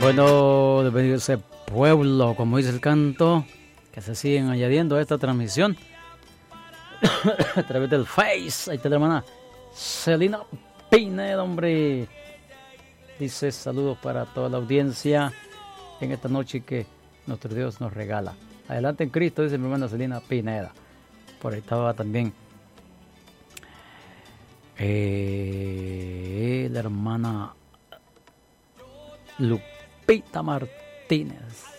Bueno, de ese pueblo, como dice el canto, que se siguen añadiendo a esta transmisión a través del Face. Ahí está la hermana Celina Pineda, hombre. Dice saludos para toda la audiencia en esta noche que nuestro Dios nos regala. Adelante en Cristo, dice mi hermana Celina Pineda. Por ahí estaba también la hermana Lupita Martínez.